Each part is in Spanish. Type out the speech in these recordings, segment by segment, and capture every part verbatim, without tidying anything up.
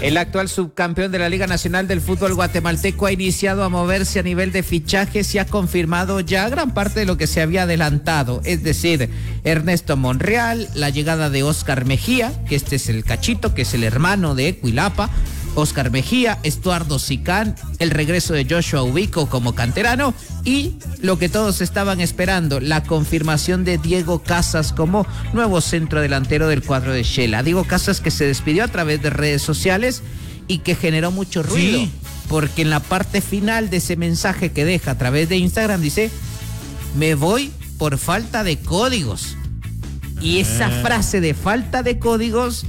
El actual subcampeón de la Liga Nacional del Fútbol Guatemalteco ha iniciado a moverse a nivel de fichajes y ha confirmado ya gran parte de lo que se había adelantado, es decir, Ernesto Monreal, la llegada de Oscar Mejía, que este es el cachito, que es el hermano de Ecuilapa, Oscar Mejía, Estuardo Sicán, el regreso de Joshua Ubico como canterano y lo que todos estaban esperando, la confirmación de Diego Casas como nuevo centro delantero del cuadro de Shela. Diego Casas que se despidió a través de redes sociales y que generó mucho ruido, sí, porque en la parte final de ese mensaje que deja a través de Instagram dice: me voy por falta de códigos. Y esa frase de falta de códigos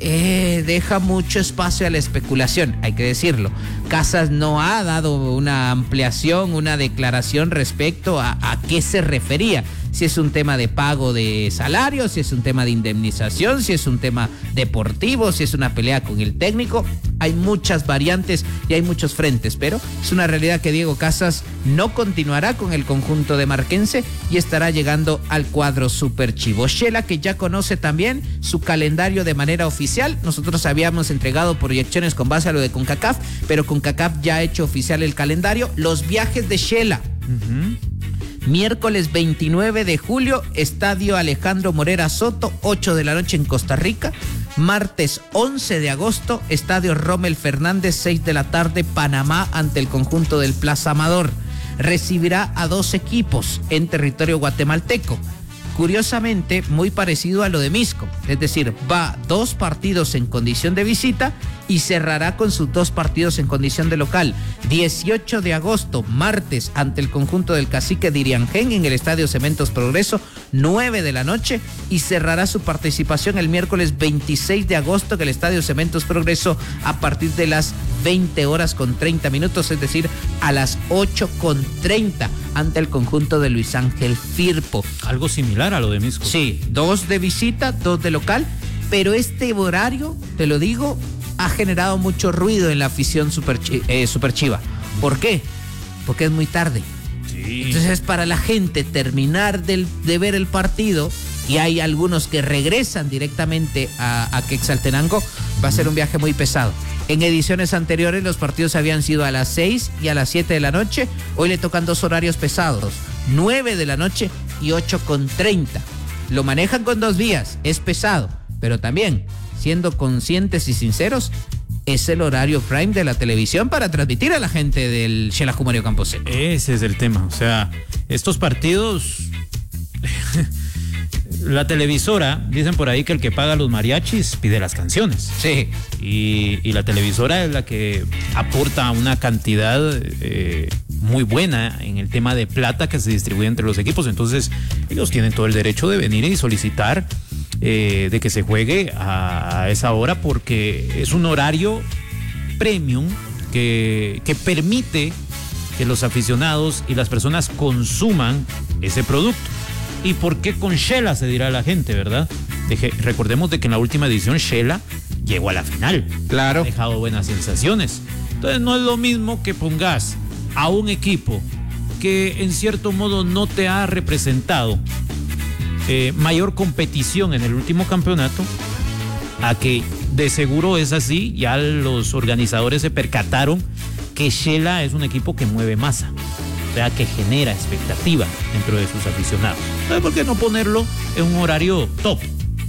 Eh, deja mucho espacio a la especulación, hay que decirlo. Casas no ha dado una ampliación, una declaración respecto a, a qué se refería. Si es un tema de pago de salarios, si es un tema de indemnización, si es un tema deportivo, si es una pelea con el técnico. Hay muchas variantes y hay muchos frentes, pero es una realidad que Diego Casas no continuará con el conjunto de Marquense y estará llegando al cuadro Super Chivo. Shela, que ya conoce también su calendario de manera oficial. Nosotros habíamos entregado proyecciones con base a lo de CONCACAF, pero CONCACAF ya ha hecho oficial el calendario. Los viajes de Shela. Uh-huh. Miércoles veintinueve de julio, Estadio Alejandro Morera Soto, ocho de la noche en Costa Rica. Martes once de agosto, Estadio Rommel Fernández, seis de la tarde, Panamá, ante el conjunto del Plaza Amador. Recibirá a dos equipos en territorio guatemalteco. Curiosamente, muy parecido a lo de Misco, es decir, va dos partidos en condición de visita y cerrará con sus dos partidos en condición de local. dieciocho de agosto, martes, ante el conjunto del Cacique de Iriangén en el Estadio Cementos Progreso, nueve de la noche, y cerrará su participación el miércoles veintiséis de agosto en el Estadio Cementos Progreso a partir de las veinte horas con treinta minutos, es decir, a las ocho con treinta, ante el conjunto de Luis Ángel Firpo. Algo similar a lo de Misco. Sí, dos de visita, dos de local, pero este horario, te lo digo, ha generado mucho ruido en la afición super, eh, super chiva. ¿Por qué? Porque es muy tarde. Sí. Entonces, para la gente terminar del, de ver el partido, y hay algunos que regresan directamente a, a Quetzaltenango, va a ser un viaje muy pesado. En ediciones anteriores los partidos habían sido a las seis y a las siete de la noche. Hoy le tocan dos horarios pesados, nueve de la noche y ocho con treinta. Lo manejan con dos vías, es pesado, pero también, siendo conscientes y sinceros, es el horario prime de la televisión para transmitir a la gente del Xelajú Mario Camposeco. Ese es el tema, o sea, estos partidos... La televisora, dicen por ahí que el que paga los mariachis pide las canciones. Sí. Y, y la televisora es la que aporta una cantidad eh, muy buena en el tema de plata que se distribuye entre los equipos. Entonces, ellos tienen todo el derecho de venir y solicitar eh, de que se juegue a, a esa hora, porque es un horario premium que, que permite que los aficionados y las personas consuman ese producto. ¿Y por qué con Shela? Se dirá la gente, ¿verdad? Deje, recordemos de que en la última edición Shela llegó a la final. Claro. Ha dejado buenas sensaciones. Entonces no es lo mismo que pongas a un equipo que en cierto modo no te ha representado eh, mayor competición en el último campeonato, a que de seguro es así. Ya los organizadores se percataron que Shela es un equipo que mueve masa, o sea, que genera expectativa dentro de sus aficionados. Entonces, ¿por qué no ponerlo en un horario top?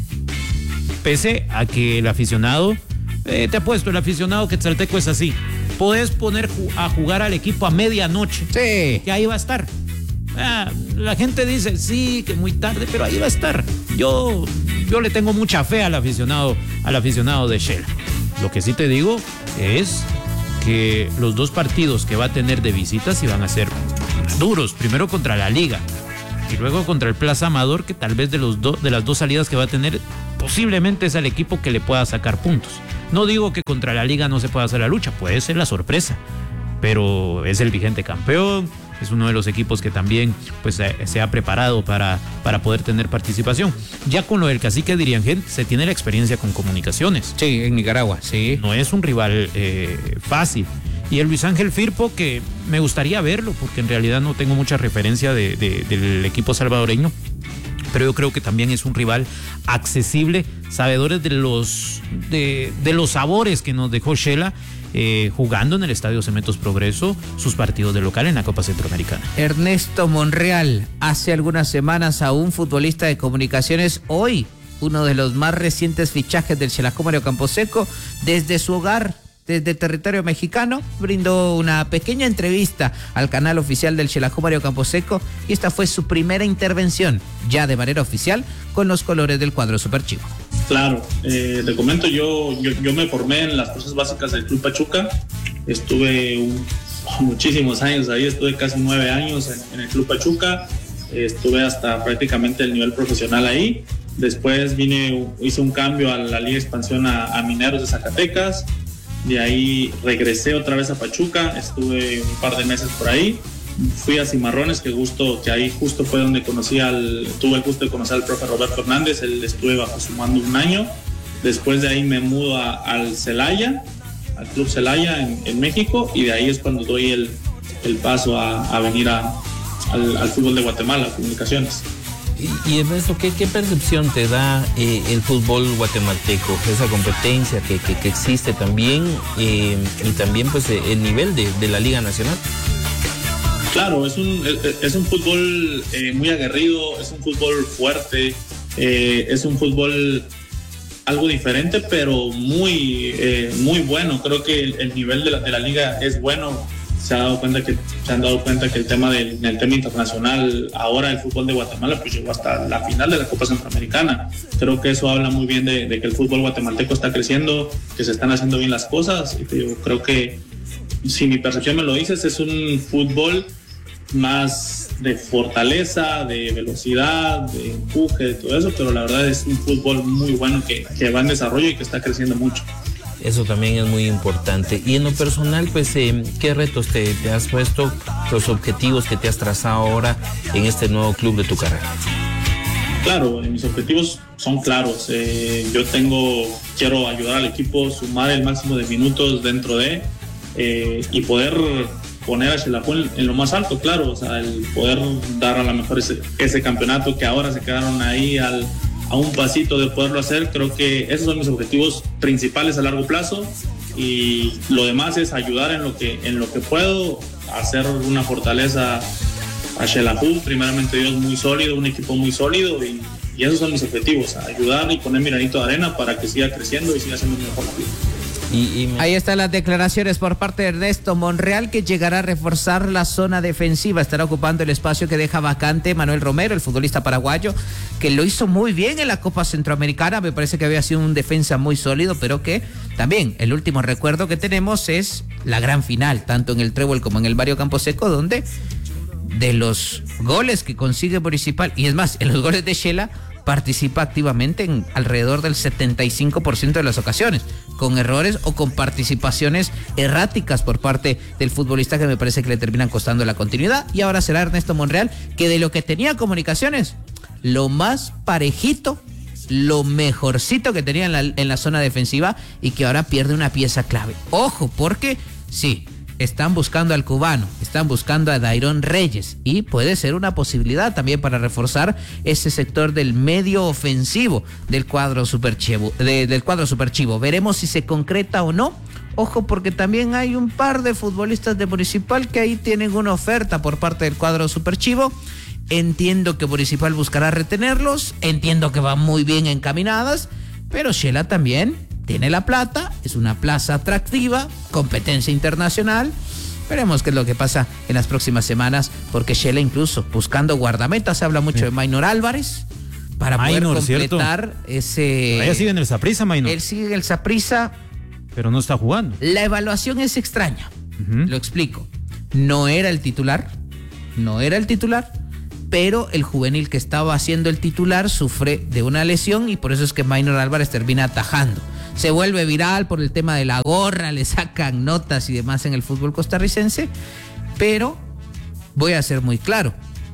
Pese a que el aficionado, eh, te apuesto, el aficionado quetzalteco es así. Podés poner a jugar al equipo a medianoche. Sí. Que ahí va a estar. Ah, la gente dice, sí, que muy tarde, pero ahí va a estar. Yo, yo le tengo mucha fe al aficionado, al aficionado de Shela. Lo que sí te digo es que los dos partidos que va a tener de visitas iban a ser duros. Primero contra la Liga y luego contra el Plaza Amador, que tal vez de, los do, de las dos salidas que va a tener, posiblemente es el equipo que le pueda sacar puntos. No digo que contra la Liga no se pueda hacer la lucha, puede ser la sorpresa, pero es el vigente campeón, es uno de los equipos que también pues, se ha preparado para, para poder tener participación. Ya con lo del Cacique de Iriangén se tiene la experiencia con Comunicaciones. Sí, en Nicaragua, sí. No es un rival eh, fácil. Y el Luis Ángel Firpo, que me gustaría verlo, porque en realidad no tengo mucha referencia de, de, del equipo salvadoreño, pero yo creo que también es un rival accesible, sabedores de los, de, de los sabores que nos dejó Shela, Eh, jugando en el Estadio Cementos Progreso sus partidos de local en la Copa Centroamericana. Ernesto Monreal, hace algunas semanas aún futbolista de Comunicaciones, hoy uno de los más recientes fichajes del Xelajú Mario Camposeco, desde su hogar, desde territorio mexicano, brindó una pequeña entrevista al canal oficial del Xelajú Mario Camposeco y esta fue su primera intervención, ya de manera oficial, con los colores del cuadro Superchivo. Claro, eh, te comento, yo, yo, yo me formé en las fuerzas básicas del Club Pachuca, estuve un, muchísimos años ahí, estuve casi nueve años en, en el Club Pachuca, eh, estuve hasta prácticamente el nivel profesional ahí, después vine, hice un cambio a la Liga de Expansión a, a Mineros de Zacatecas, de ahí regresé otra vez a Pachuca, estuve un par de meses por ahí, fui a Cimarrones, que justo, que ahí justo fue donde conocí al, tuve el gusto de conocer al profe Roberto Hernández, él estuve bajo su mando un año, después de ahí me mudo a, al Celaya, al Club Celaya en, en México, y de ahí es cuando doy el, el paso a, a venir a, al, al fútbol de Guatemala, a Comunicaciones. Y, y Ernesto, ¿qué, ¿qué percepción te da eh, el fútbol guatemalteco? Esa competencia que, que, que existe también eh, y también pues el nivel de, de la Liga Nacional. Claro, es un, es un fútbol eh, muy aguerrido, es un fútbol fuerte, eh, es un fútbol algo diferente, pero muy, eh, muy bueno. Creo que el, el nivel de la, de la liga es bueno. Se ha dado cuenta que se han dado cuenta que el tema del el tema internacional, ahora el fútbol de Guatemala pues llegó hasta la final de la Copa Centroamericana. Creo que eso habla muy bien de, de que el fútbol guatemalteco está creciendo, que se están haciendo bien las cosas. Y yo creo que, si mi percepción me lo dices, es un fútbol más de fortaleza, de velocidad, de empuje, de todo eso, pero la verdad es un fútbol muy bueno que, que va en desarrollo y que está creciendo mucho. Eso también es muy importante. Y en lo personal, pues, eh, ¿qué retos te, te has puesto, los objetivos que te has trazado ahora en este nuevo club de tu carrera? Claro, mis objetivos son claros. Eh, yo tengo, quiero ayudar al equipo, sumar el máximo de minutos dentro de eh, y poder poner a Xelajú en, en lo más alto, claro, o sea, el poder dar a lo mejor ese, ese campeonato que ahora se quedaron ahí al, a un pasito de poderlo hacer. Creo que esos son mis objetivos principales a largo plazo y lo demás es ayudar en lo que, en lo que puedo, hacer una fortaleza a Xelajú, primeramente Dios, muy sólido, un equipo muy sólido y, y esos son mis objetivos, ayudar y poner mi granito de arena para que siga creciendo y siga siendo mejor la vida. Y, y me... Ahí están las declaraciones por parte de Ernesto Monreal, que llegará a reforzar la zona defensiva. Estará ocupando el espacio que deja vacante Manuel Romero, el futbolista paraguayo, que lo hizo muy bien en la Copa Centroamericana. Me parece que había sido un defensa muy sólido, pero que también el último recuerdo que tenemos es la gran final, tanto en el Trébol como en el Mario Camposeco, donde de los goles que consigue Municipal, y es más, en los goles de Xela, participa activamente en alrededor del setenta y cinco por ciento de las ocasiones, con errores o con participaciones erráticas por parte del futbolista que me parece que le terminan costando la continuidad. Y ahora será Ernesto Monreal, que de lo que tenía Comunicaciones, lo más parejito, lo mejorcito que tenía en la, en la zona defensiva, y que ahora pierde una pieza clave. Ojo, porque sí, están buscando al cubano, están buscando a Dairon Reyes, y puede ser una posibilidad también para reforzar ese sector del medio ofensivo del cuadro Superchivo, de, del cuadro Superchivo. Veremos si se concreta o no. Ojo, porque también hay un par de futbolistas de Municipal que ahí tienen una oferta por parte del cuadro Superchivo. Entiendo que Municipal buscará retenerlos, entiendo que van muy bien encaminadas, pero Xela también tiene la plata, es una plaza atractiva, competencia internacional. Veremos qué es lo que pasa en las próximas semanas, porque Xela incluso buscando guardametas, se habla mucho sí. de Maynor Álvarez, para Maynor, poder completar ¿cierto? ese... Ella sigue en el Saprissa, Maynor. Él sigue en el Saprissa. Pero no está jugando. La evaluación es extraña, uh-huh. Lo explico. No era el titular, no era el titular, pero el juvenil que estaba haciendo el titular sufre de una lesión y por eso es que Maynor Álvarez termina atajando. Se vuelve viral por el tema de la gorra, le sacan notas y demás en el fútbol costarricense, pero voy a ser muy claro,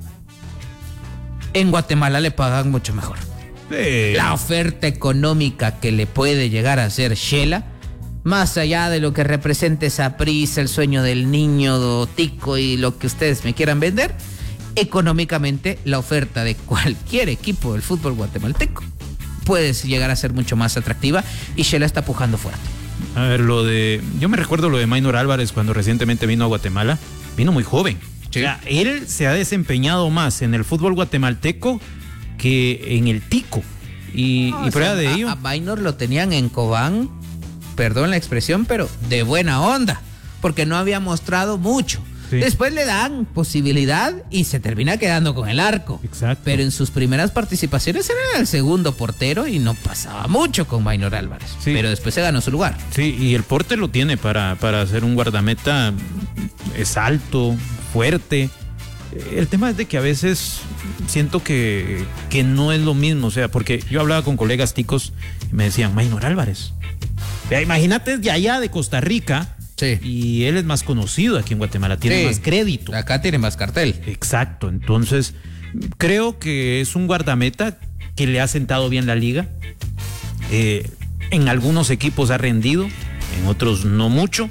en Guatemala le pagan mucho mejor. Sí. La oferta económica que le puede llegar a hacer Xela, más allá de lo que represente Saprissa, el sueño del niño tico y lo que ustedes me quieran vender, económicamente la oferta de cualquier equipo del fútbol guatemalteco puede llegar a ser mucho más atractiva y Shela está pujando fuerte. A ver, lo de... Yo me recuerdo lo de Maynor Álvarez cuando recientemente vino a Guatemala. Vino muy joven. Sí. O sea, él se ha desempeñado más en el fútbol guatemalteco que en el tico. Y, no, y prueba sea, de a, ello. A Maynor lo tenían en Cobán, perdón la expresión, pero de buena onda, porque no había mostrado mucho. Sí. Después le dan posibilidad y se termina quedando con el arco. Exacto. Pero en sus primeras participaciones era el segundo portero y no pasaba mucho con Maynor Álvarez. Sí. Pero después se ganó su lugar. Sí, y el porte lo tiene para, para ser un guardameta. Es alto, fuerte. El tema es de que a veces siento que, que no es lo mismo. O sea, porque yo hablaba con colegas ticos y me decían, Maynor Álvarez. O sea, imagínate de allá de Costa Rica. Sí. Y él es más conocido aquí en Guatemala, tiene sí. más crédito. Acá tiene más cartel. Exacto, entonces creo que es un guardameta que le ha sentado bien la liga. Eh, en algunos equipos ha rendido, en otros no mucho,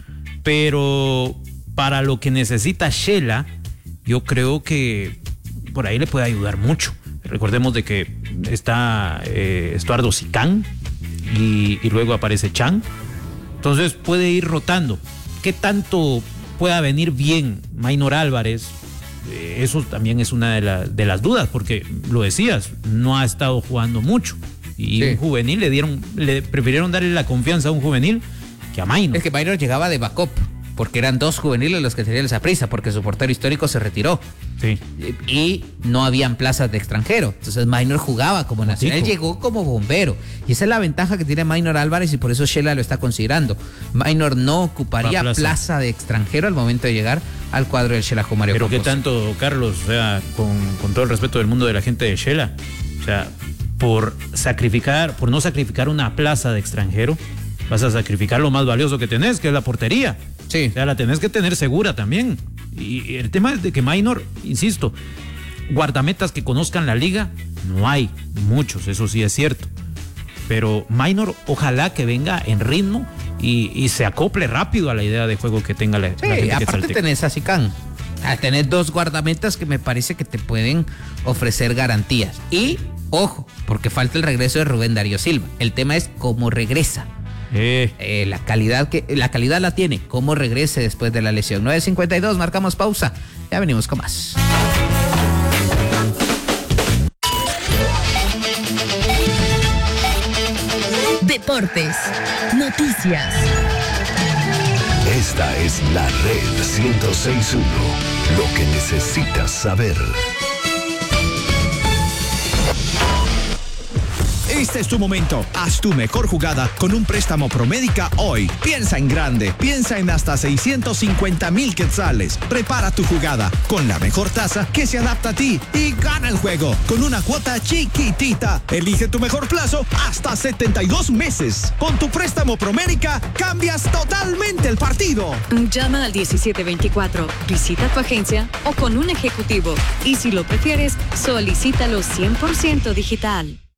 pero para lo que necesita Shela, yo creo que por ahí le puede ayudar mucho. Recordemos de que está eh, Estuardo Sicán y, y luego aparece Chan. Entonces puede ir rotando. ¿Qué tanto pueda venir bien Maynor Álvarez? Eh, eso también es una de, la, de las dudas, porque lo decías, no ha estado jugando mucho. Y sí. un juvenil le dieron, le prefirieron darle la confianza a un juvenil que a Maynor. Es que Maynor llegaba de backup, porque eran dos juveniles los que tenían esa prisa, porque su portero histórico se retiró. Sí. Y no habían plazas de extranjero. Entonces Maynor jugaba como nacional. Él llegó como bombero. Y esa es la ventaja que tiene Maynor Álvarez y por eso Shela lo está considerando. Maynor no ocuparía plaza. plaza de extranjero al momento de llegar al cuadro del Shela Mario Pero Campos. qué tanto, Carlos, o sea, con, con todo el respeto del mundo de la gente de Shela, o sea, por sacrificar, por no sacrificar una plaza de extranjero, vas a sacrificar lo más valioso que tenés, que es la portería. Sí. O sea, la tenés que tener segura también. Y el tema es de que Maynor, insisto, guardametas que conozcan la liga, no hay muchos, eso sí es cierto. Pero Maynor, ojalá que venga en ritmo y, y se acople rápido a la idea de juego que tenga la, sí, la gente. Aparte que tenés a Sicán. A tener dos guardametas que me parece que te pueden ofrecer garantías. Y, ojo, porque falta el regreso de Rubén Darío Silva. El tema es cómo regresa. Eh. Eh, la calidad que la calidad la tiene, cómo regrese después de la lesión. nueve cincuenta y dos, marcamos pausa, ya venimos con más. Deportes, noticias. Esta es la Red ciento seis punto uno, lo que necesitas saber. Este es tu momento. Haz tu mejor jugada con un préstamo Promédica hoy. Piensa en grande. Piensa en hasta seiscientos cincuenta mil quetzales. Prepara tu jugada con la mejor tasa que se adapta a ti y gana el juego con una cuota chiquitita. Elige tu mejor plazo hasta setenta y dos meses. Con tu préstamo Promédica cambias totalmente el partido. Llama al diecisiete veinticuatro, visita tu agencia o con un ejecutivo. Y si lo prefieres, solicítalo cien por ciento digital.